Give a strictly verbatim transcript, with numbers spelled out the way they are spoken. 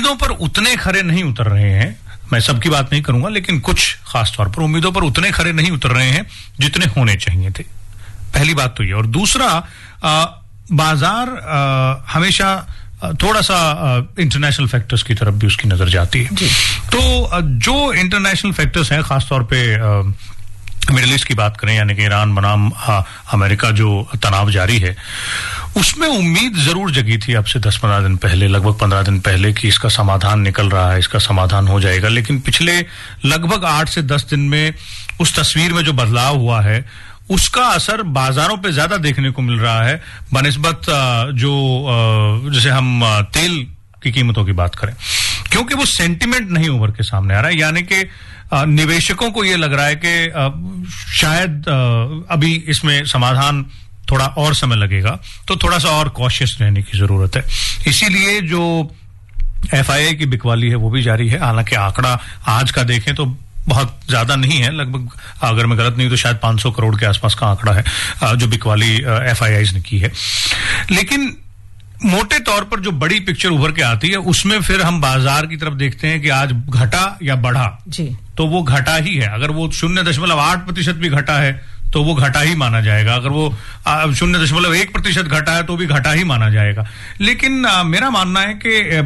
उम्मीदों पर उतने खरे नहीं उतर रहे हैं। मैं सबकी बात नहीं करूंगा, लेकिन कुछ खास तौर पर उम्मीदों पर उतने खरे नहीं उतर रहे हैं जितने होने चाहिए थे। पहली बात तो ये। और दूसरा, आ, बाजार आ, हमेशा थोड़ा सा इंटरनेशनल फैक्टर्स की तरफ भी उसकी नजर जाती है। तो आ, जो इंटरनेशनल फैक्टर्स हैं, खासतौर पे मिडिल ईस्ट की बात करें, यानी कि ईरान बनाम अमेरिका जो तनाव जारी है, उसमें उम्मीद जरूर जगी थी अब से दस पंद्रह दिन पहले, लगभग पंद्रह दिन पहले, कि इसका समाधान निकल रहा है, इसका समाधान हो जाएगा। लेकिन पिछले लगभग आठ से दस दिन में उस तस्वीर में जो बदलाव हुआ है, उसका असर बाजारों पे ज्यादा देखने को मिल रहा है बनिस्बत जो जैसे हम तेल की कीमतों की बात करें, क्योंकि वो सेंटिमेंट नहीं उभर के सामने आ रहा है। यानी कि निवेशकों को ये लग रहा है कि शायद अभी इसमें समाधान थोड़ा और समय लगेगा, तो थोड़ा सा और कॉशियस रहने की जरूरत है। इसीलिए जो एफ आई आई की बिकवाली है वो भी जारी है। हालांकि आंकड़ा आज का देखें तो बहुत ज्यादा नहीं है, लगभग अगर मैं गलत नहीं हूं तो शायद पांच सौ करोड़ के आसपास का आंकड़ा है जो बिकवाली एफ आई आई ने की है। लेकिन मोटे तौर पर जो बड़ी पिक्चर उभर के आती है, उसमें फिर हम बाजार की तरफ देखते हैं कि आज घटा या बढ़ा, जी तो वो घटा ही है। अगर वो शून्य दशमलव आठ प्रतिशत भी घटा है तो वो घटा ही माना जाएगा। अगर वो शून्य दशमलव एक प्रतिशत घटा है तो भी घटा ही माना जाएगा। लेकिन आ, मेरा मानना है कि